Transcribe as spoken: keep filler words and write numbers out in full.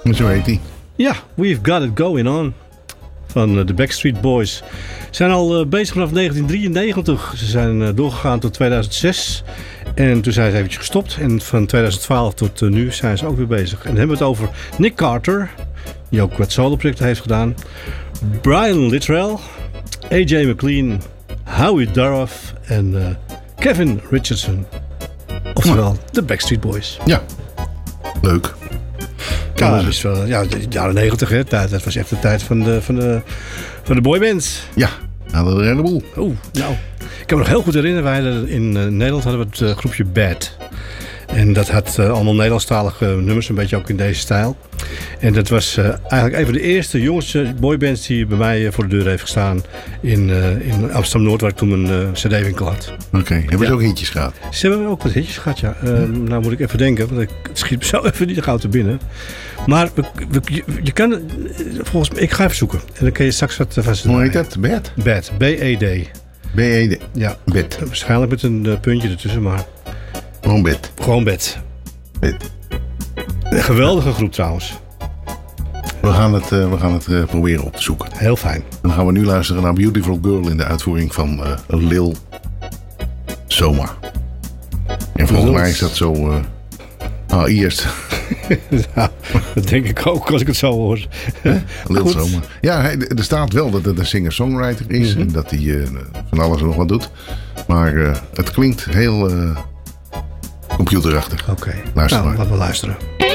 Zo heet hij. Ja, We've Got It Going On van uh, de Backstreet Boys. Ze zijn al uh, bezig vanaf negentien drieënnegentig. Ze zijn uh, doorgegaan tot tweeduizend zes. En toen zijn ze eventjes gestopt. En van tweeduizend twaalf tot uh, nu zijn ze ook weer bezig. En dan hebben we het over Nick Carter, die ook wat solo-projecten heeft gedaan. Brian Littrell, A J McLean, Howie Durrow en uh, Kevin Richardson. Oftewel, de Backstreet Boys. Ja, leuk. Ja, dat is wel, ja, de jaren negentig, hè. Dat was echt de tijd van de, van de, van de boybands. Ja, hadden we een heleboel. Oeh, nou. Ik kan me nog heel goed herinneren, wij hadden in uh, Nederland hadden we het uh, groepje Bad. En dat had uh, allemaal Nederlandstalige nummers, een beetje ook in deze stijl. En dat was uh, eigenlijk een van de eerste jongens uh, boybands die bij mij uh, voor de deur heeft gestaan in, uh, in Amsterdam-Noord, waar ik toen mijn uh, cd-winkel had. Oké, okay. Hebben ja. ze ook hitjes gehad? Ze hebben ook wat hitjes gehad, ja. Uh, ja. Nou moet ik even denken, want ik, het schiet me zo even niet gauw te binnen. Maar we, we, je, je kan, volgens mij, ik ga even zoeken. En dan kun je straks wat van ze. Hoe heet dat? Bad? Bad, B E D. B E D? Ja. Bed. Waarschijnlijk met een uh, puntje ertussen, maar... Gewoon bed. Gewoon bed. Bed. Een geweldige groep trouwens. We gaan het, uh, we gaan het uh, proberen op te zoeken. Heel fijn. En dan gaan we nu luisteren naar Beautiful Girl in de uitvoering van uh, Lil Soma. En volgens Lil... mij is dat zo... Uh... Ah, eerst. Ja, dat denk ik ook als ik het zo hoor. Lil Soma. Ja, hij, er staat wel dat het een singer-songwriter is. Mm-hmm. En dat hij uh, van alles en nog wat doet. Maar uh, het klinkt heel uh, computerachtig. Oké, okay. Luister nou, maar. laten we luisteren.